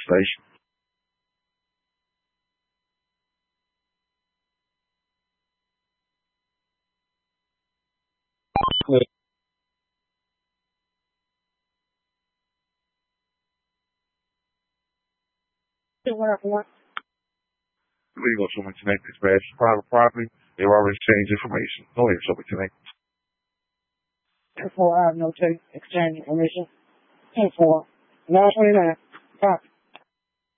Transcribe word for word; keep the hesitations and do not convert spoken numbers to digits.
station. Legal to me tonight. Dispatch private property. They've already exchanged information. Go ahead, show me tonight. ten four, I have no exchange information. ten four, nine twenty-nine. Copy.